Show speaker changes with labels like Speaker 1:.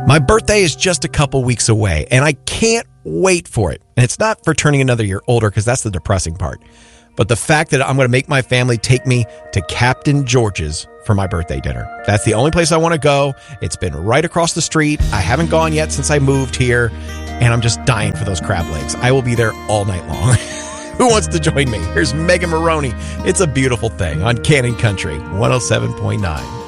Speaker 1: My birthday is just a couple weeks away, and I can't wait for it. And it's not for turning another year older, because that's the depressing part. But the fact that I'm going to make my family take me to Captain George's for my birthday dinner. That's the only place I want to go. It's been right across the street. I haven't gone yet since I moved here, and I'm just dying for those crab legs. I will be there all night long. Who wants to join me? Here's Megan Maroney. It's a Beautiful Thing on Cannon Country 107.9.